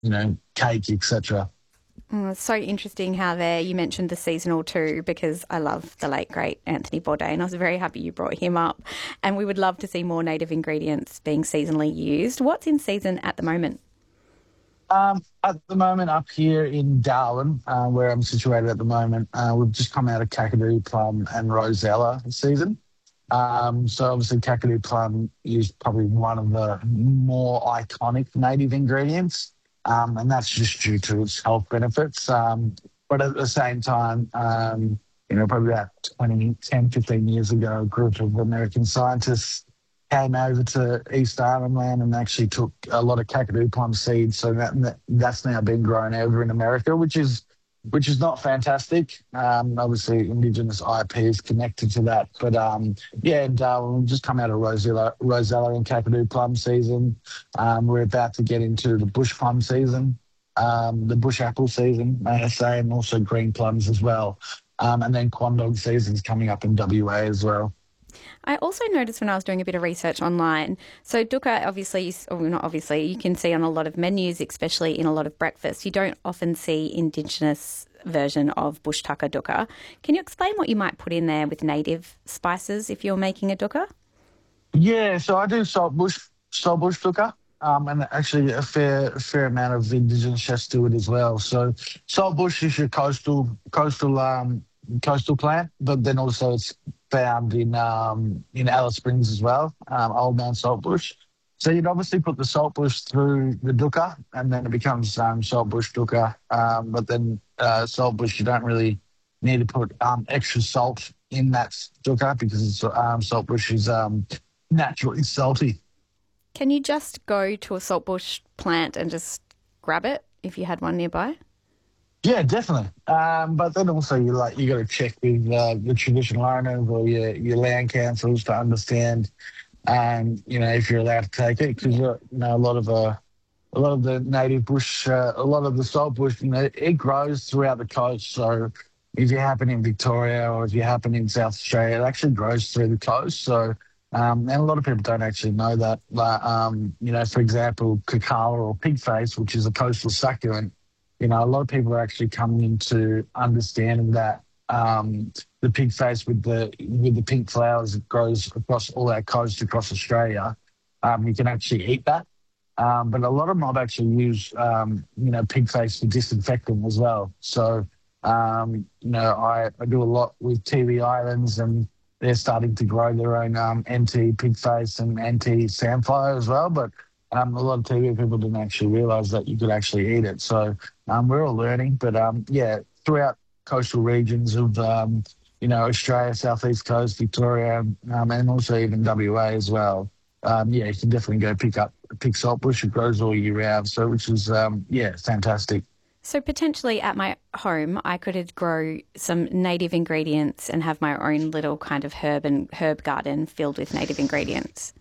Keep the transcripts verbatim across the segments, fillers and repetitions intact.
you know, cake, et cetera. Mm, it's so interesting how there you mentioned the seasonal too, because I love the late great Anthony Bourdain. I was very happy you brought him up, and we would love to see more native ingredients being seasonally used. What's in season at the moment? Um, at the moment, up here in Darwin, uh, where I'm situated at the moment, uh, we've just come out of Kakadu plum and Rosella season. Um, so obviously, Kakadu plum is probably one of the more iconic native ingredients, um, and that's just due to its health benefits. Um, but at the same time, um, you know, probably about twenty, ten, fifteen years ago, a group of American scientists came over to East Arnhem Land and actually took a lot of Kakadu plum seeds. So that, that that's now been grown over in America, which is which is not fantastic. Um, obviously, Indigenous I P is connected to that, but um, yeah, and uh, we've just come out of Rosella, Rosella and Kakadu plum season. Um, we're about to get into the bush plum season, um, the bush apple season, may I say, and also green plums as well. Um, and then Quandong season's coming up in W A as well. I also noticed when I was doing a bit of research online. So dukkha, obviously, or not obviously, you can see on a lot of menus, especially in a lot of breakfasts. You don't often see Indigenous version of bush tucker dukkha. Can you explain what you might put in there with native spices if you're making a dukkha? Yeah, so I do salt bush, salt bush tucker, um, and actually a fair fair amount of indigenous chefs do it as well. So salt bush is your coastal coastal um, coastal plant, but then also it's found in um, in Alice Springs as well, um, Old Man Salt Bush. So you'd obviously put the salt bush through the dukkha, and then it becomes um, salt bush dukkha. Um, but then uh, salt bush, you don't really need to put um, extra salt in that dukkha because it's, um, salt bush is um, naturally salty. Can you just go to a saltbush plant and just grab it if you had one nearby? Yeah, definitely. Um, but then also you like you got to check with uh, the traditional owners or your your land councils to understand, um, you know, if you're allowed to take it because Yeah. uh, you know a lot of uh, a lot of the native bush, uh, a lot of the salt bush, you know, it grows throughout the coast. So if you happen in Victoria or if you happen in South Australia, it actually grows through the coast. So um, and a lot of people don't actually know that. But, um, you know, for example, cacao or pig face, which is a coastal succulent, you know, a lot of people are actually coming into understanding that um, the pig face with the with the pink flowers that grows across all our coast across Australia, um, you can actually eat that. Um, but a lot of them I've actually use, um, you know, pig face for disinfectant as well. So, um, you know, I, I do a lot with Tiwi Islands and they're starting to grow their own um, N T pig face and N T sandfire as well. But um, a lot of T V people didn't actually realise that you could actually eat it. So um, we're all learning. But um, yeah, throughout coastal regions of, um, you know, Australia, Southeast Coast, Victoria, um, and also even W A as well. Um, yeah, you can definitely go pick up pick saltbush. It grows all year round, so which is um, yeah, fantastic. So potentially at my home, I could grow some native ingredients and have my own little kind of herb and herb garden filled with native ingredients.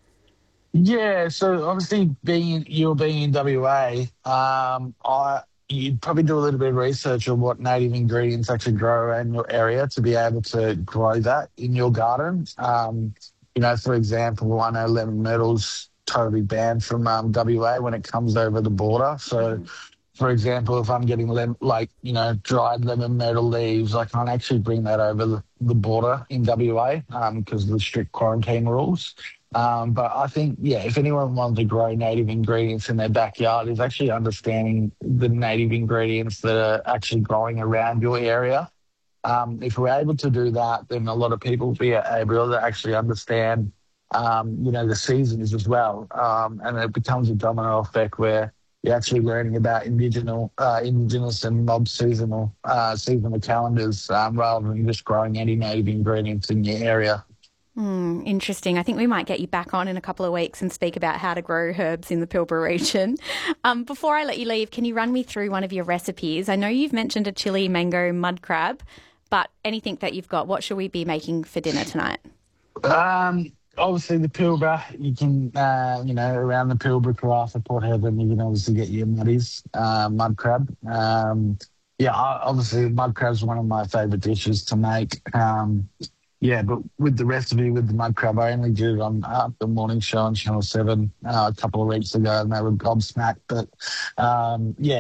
Yeah, so obviously being you're being in W A, um, I you'd probably do a little bit of research on what native ingredients actually grow around your area to be able to grow that in your garden. Um, you know, for example, I know lemon myrtle's totally banned from um, W A when it comes over the border. So Mm. for example, if I'm getting lem- like you know dried lemon myrtle leaves, I can't actually bring that over the, the border in W A um, because of the strict quarantine rules. Um, but I think, yeah, if anyone wants to grow native ingredients in their backyard, is actually understanding the native ingredients that are actually growing around your area. Um, if we're able to do that, then a lot of people will be able to actually understand, um, you know, the seasons as well. Um, and it becomes a domino effect where you're actually learning about indigenous, uh, indigenous and mob seasonal, uh, seasonal calendars um, rather than just growing any native ingredients in your area. Mm, interesting. I think we might get you back on in a couple of weeks and speak about how to grow herbs in the Pilbara region. Um, before I let you leave, can you run me through one of your recipes? I know you've mentioned a chili mango mud crab, but anything that you've got, what should we be making for dinner tonight? Um, Obviously the Pilbara, you can, uh, you know, around the Pilbara, Karratha, Port Hedland, you can obviously get your muddies, uh, mud crab. Um, yeah, I- obviously mud crab's one of my favourite dishes to make. Um, Yeah, but with the recipe with the mud crab, I only did it on uh, the morning show on Channel Seven uh, a couple of weeks ago, and they were gobsmacked. But um, yeah,